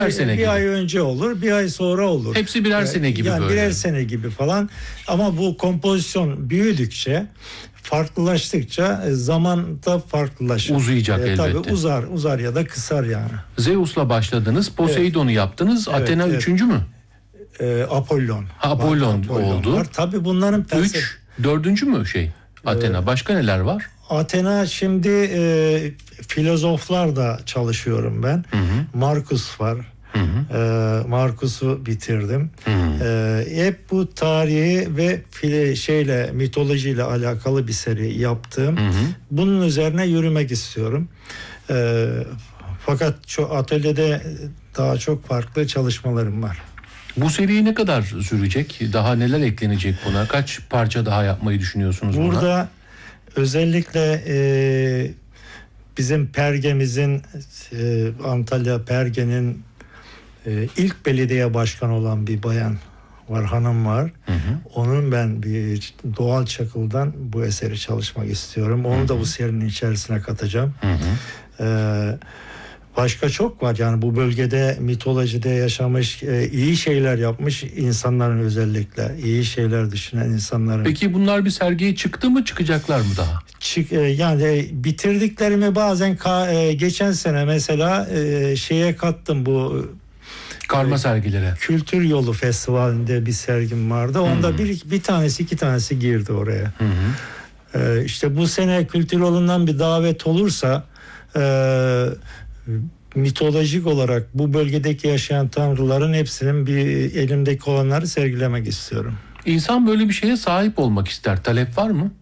sene bir gibi. ay önce olur, bir ay sonra olur. Hepsi birer sene gibi yani böyle. Birer sene gibi falan. Ama bu kompozisyon büyüdükçe, farklılaştıkça zaman da farklılaşır. Uzayacak elbette. Tabii uzar ya da kısar yani. Zeus'la başladınız, Poseidon'u yaptınız. Evet, Athena üçüncü mü? Apollon. Apollon oldu. Var. Tabii bunların dördüncü mü Athena? Başka neler var? Athena şimdi filozoflar da çalışıyorum ben. Marcus var. Marcus'u bitirdim. Hep bu tarihi ve mitolojiyle alakalı bir seri yaptım. Bunun üzerine yürümek istiyorum. Fakat atölyede daha çok farklı çalışmalarım var. Bu seri ne kadar sürecek? Daha neler eklenecek buna? Kaç parça daha yapmayı düşünüyorsunuz buna? Burada özellikle bizim Perge'mizin Antalya Perge'nin ilk belediye başkanı olan bir bayan var, hanım var. Onun ben bir doğal çakıldan bu eseri çalışmak istiyorum. Onu da bu serinin içerisine katacağım. Başka çok var yani bu bölgede mitolojide yaşamış, iyi şeyler yapmış insanların, özellikle iyi şeyler düşünen insanların. Peki bunlar bir sergiye çıktı mı, çıkacaklar mı daha? Yani bitirdiklerimi bazen geçen sene mesela şeye kattım, bu karma sergilere. Kültür Yolu Festivali'nde bir sergim vardı. Onda bir tanesi, iki tanesi girdi oraya. İşte bu sene Kültür Yolu'ndan bir davet olursa mitolojik olarak bu bölgedeki yaşayan tanrıların hepsinin bir elimdeki olanları sergilemek istiyorum. İnsan böyle bir şeye sahip olmak ister. Talep var mı?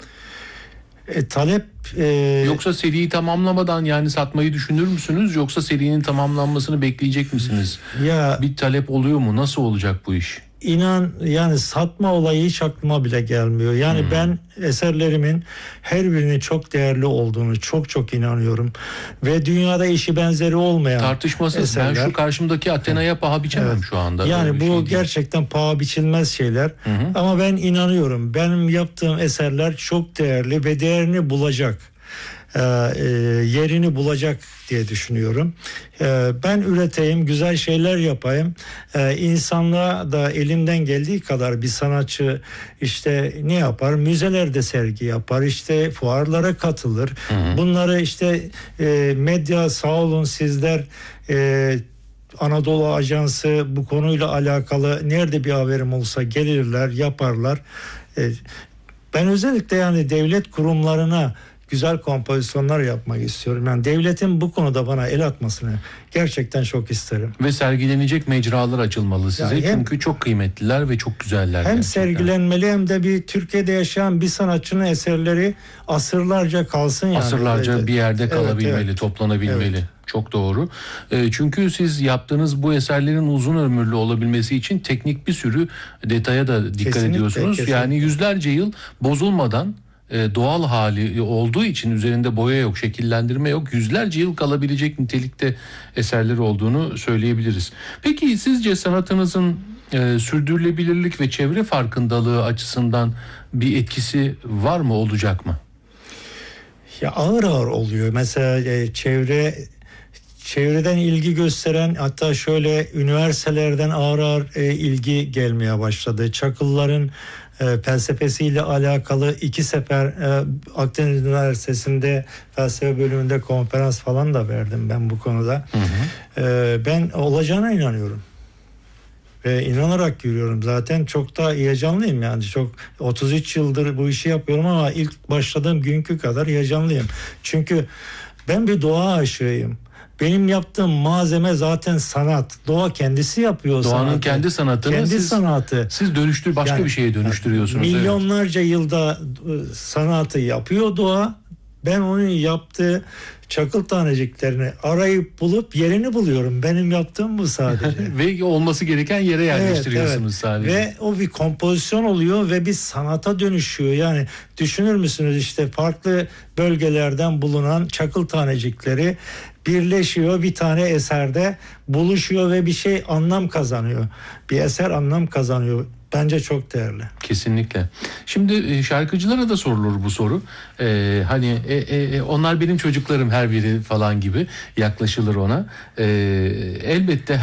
Talep yoksa seriyi tamamlamadan yani satmayı düşünür müsünüz? Yoksa serinin tamamlanmasını bekleyecek misiniz? Bir talep oluyor mu? Nasıl olacak bu iş? İnan yani satma olayı hiç aklıma bile gelmiyor. Yani ben eserlerimin her birinin çok değerli olduğunu çok inanıyorum. Ve dünyada eşi benzeri olmayan tartışmasız eserler. Ben şu karşımdaki Athena'ya paha biçemem şu anda. Yani bu gerçekten paha biçilmez şeyler. Ama ben inanıyorum. Benim yaptığım eserler çok değerli ve değerini bulacak. Yerini bulacak diye düşünüyorum. Ben üreteyim, güzel şeyler yapayım. İnsanlığa da elimden geldiği kadar bir sanatçı işte ne yapar? Müzelerde sergi yapar, işte fuarlara katılır. Bunları işte medya, sağ olun sizler, Anadolu Ajansı bu konuyla alakalı nerede bir haberim olsa gelirler, yaparlar. Ben özellikle yani devlet kurumlarına güzel kompozisyonlar yapmak istiyorum. Yani devletin bu konuda bana el atmasını gerçekten çok isterim. Ve sergilenecek mecralar açılmalı size. Yani çünkü çok kıymetliler ve çok güzeller. Hem gerçekten sergilenmeli hem de bir Türkiye'de yaşayan bir sanatçının eserleri asırlarca kalsın yani. Asırlarca bir yerde kalabilmeli, toplanabilmeli. Çok doğru. Çünkü siz yaptığınız bu eserlerin uzun ömürlü olabilmesi için teknik bir sürü detaya da dikkat ediyorsunuz. Kesinlikle. Yani yüzlerce yıl bozulmadan doğal hali olduğu için üzerinde boya yok, şekillendirme yok, yüzlerce yıl kalabilecek nitelikte eserleri olduğunu söyleyebiliriz. Peki sizce sanatınızın sürdürülebilirlik ve çevre farkındalığı açısından bir etkisi var mı, olacak mı? Ya ağır oluyor. Mesela çevreden ilgi gösteren, hatta şöyle üniversitelerden ağır ilgi gelmeye başladı. Çakılların felsefesiyle alakalı 2 sefer Akdeniz Üniversitesi'nde felsefe bölümünde konferans falan da verdim ben bu konuda. Ben olacağına inanıyorum. Ve inanarak yürüyorum. Zaten çok da heyecanlıyım yani. 33 yıldır bu işi yapıyorum ama ilk başladığım günkü kadar heyecanlıyım. Çünkü ben bir doğa aşığıyım. Benim yaptığım malzeme zaten sanat. Doğa kendisi yapıyor sanatı. Doğanın kendi sanatını kendi sanatı. Siz başka bir şeye dönüştürüyorsunuz. Milyonlarca yılda sanatı yapıyor doğa. Ben onun yaptığı çakıl taneciklerini arayıp bulup yerini buluyorum. Benim yaptığım bu sadece. Ve olması gereken yere yerleştiriyorsunuz sadece. Ve o bir kompozisyon oluyor ve bir sanata dönüşüyor. Yani düşünür müsünüz, işte farklı bölgelerden bulunan çakıl tanecikleri birleşiyor, bir tane eserde buluşuyor ve bir şey anlam kazanıyor. Bir eser anlam kazanıyor. Bence çok değerli. Kesinlikle. Şimdi şarkıcılara da sorulur bu soru. Hani onlar benim çocuklarım her biri falan gibi yaklaşılır ona. Elbette